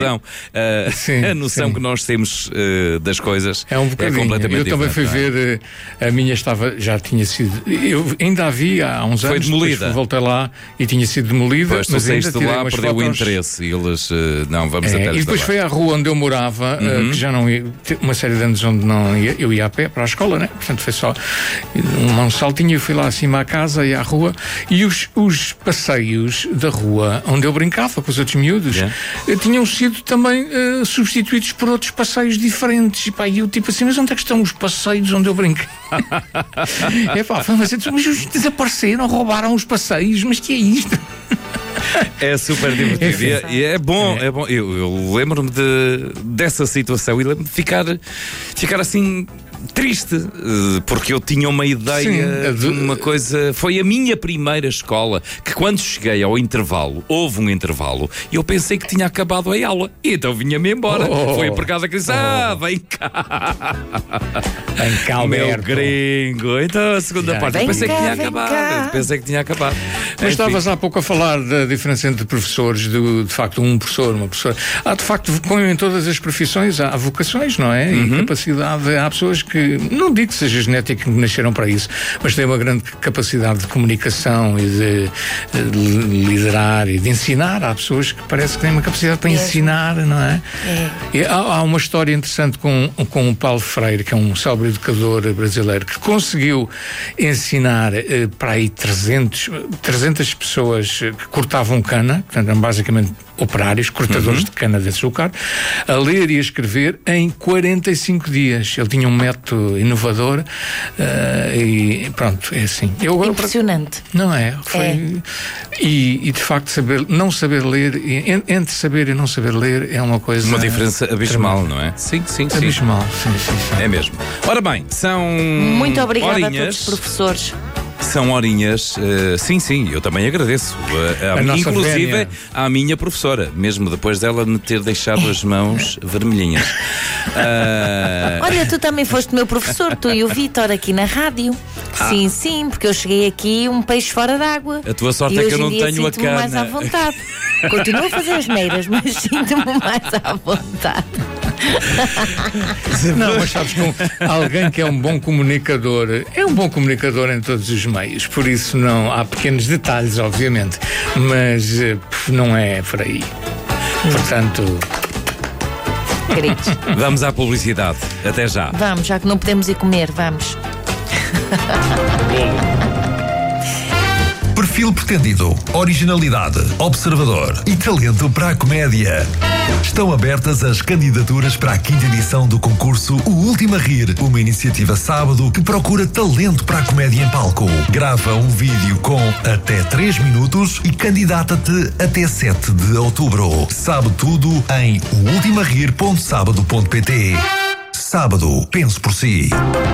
A noção que nós temos das coisas é um bocadinho. completamente Eu também fui diferente, ver, a minha já tinha sido. Eu ainda havia há uns Foi anos. demolida. Voltei lá e tinha sido demolida. Pois, mas tu ainda saíste tirei lá, umas perdeu o fotos. interesse. E eles, não, vamos até E depois foi à rua onde eu morava, que já não ia, uma série de anos onde não ia, eu ia a pé para a escola, né? Portanto foi só um saltinho, eu fui lá acima à casa e à rua, e os passeios da rua onde eu brincava com os outros miúdos tinham sido também substituídos por outros passeios diferentes. E pá, eu tipo assim, mas onde é que estão os passeios onde eu brinquei? Mas eles desapareceram, roubaram os passeios, mas que é isto? É super divertido e é bom, é bom. Eu lembro-me dessa situação e lembro-me de ficar assim triste, porque eu tinha uma ideia de uma coisa. Foi a minha primeira escola que, quando cheguei ao intervalo, houve um intervalo e eu pensei que tinha acabado a aula, e então vinha-me embora. Foi a empregada que disse: vem cá, meu gringo. Então a segunda parte eu pensei que tinha acabado. Mas estavas há pouco a falar da diferença entre professores, de facto um professor, uma professora. Há de facto, como em todas as profissões, há vocações, não é? E capacidade. Há pessoas que, não digo que seja genética, que nasceram para isso, mas têm uma grande capacidade de comunicação e de liderar e de ensinar. Há pessoas que parece que têm uma capacidade para ensinar, não é? E há uma história interessante com o Paulo Freire, que é um célebre educador brasileiro, que conseguiu ensinar para aí 300 pessoas que cortavam cana, portanto eram basicamente operários, cortadores de cana de açúcar, a ler e a escrever em 45 dias. Ele tinha um método inovador e pronto, é assim. Impressionante. Não é? E de facto não saber ler, entre saber e não saber ler é uma coisa... Uma diferença abismal, não é? Sim. Abismal, sim. É mesmo. Ora bem, são muito obrigada horinhas. A todos os professores. São horinhas, sim, eu também agradeço. Inclusive à minha professora, mesmo depois dela me ter deixado as mãos vermelhinhas. Olha, tu também foste meu professor, tu e o Vítor aqui na rádio. Sim, porque eu cheguei aqui um peixe fora d'água. A tua sorte é que eu não tenho a cana. Mais à vontade. Continuo a fazer as neiras, mas sinto-me mais à vontade. Não, mas sabes que alguém que é um bom comunicador é um bom comunicador em todos os meios, por isso não há pequenos detalhes, obviamente, mas não é por aí. Portanto, queridos, vamos à publicidade. Até já. Vamos, já que não podemos ir comer, vamos. Perfil pretendido, originalidade, observador e talento para a comédia. Estão abertas as candidaturas para a 5ª edição do concurso O Último a Rir, uma iniciativa sábado que procura talento para a comédia em palco. Grava um vídeo com até 3 minutos e candidata-te até 7 de outubro. Sabe tudo em oultimarir.sábado.pt. Sábado, pense por si.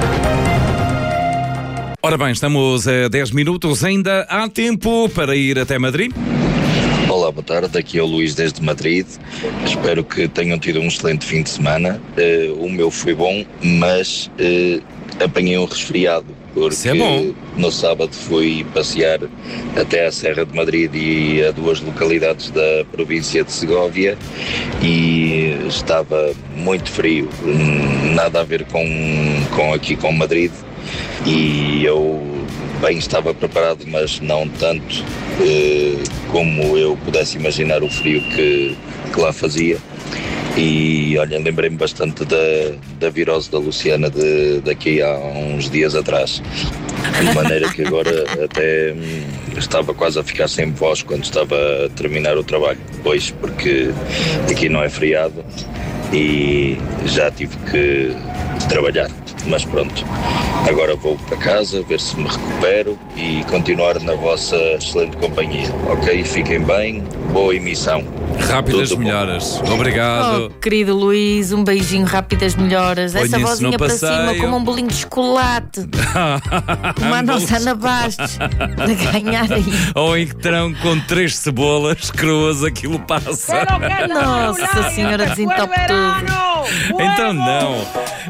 Ora bem, estamos a 10 minutos, ainda há tempo para ir até Madrid. Olá, boa tarde, aqui é o Luís desde Madrid. Espero que tenham tido um excelente fim de semana. O meu foi bom, mas apanhei um resfriado, porque no sábado fui passear até à Serra de Madrid e a 2 localidades da província de Segóvia e estava muito frio, nada a ver com aqui com Madrid. E eu estava preparado, mas não tanto como eu pudesse imaginar o frio que lá fazia. E olha, lembrei-me bastante da virose da Luciana daqui há uns dias atrás, de maneira que agora até estava quase a ficar sem voz quando estava a terminar o trabalho, pois porque aqui não é feriado e já tive que trabalhar. Mas pronto, agora vou para casa, ver se me recupero e continuar na vossa excelente companhia, ok? Fiquem bem, boa emissão. Rápidas melhoras, obrigado. Querido Luís, um beijinho, rápidas melhoras. Essa vozinha para cima, como um bolinho de chocolate. Como a nossa Ana Bastos, a ganhar aí. Ou em que terão com 3 cebolas cruas, aquilo passa. Nossa Senhora, desentope tudo. Então não.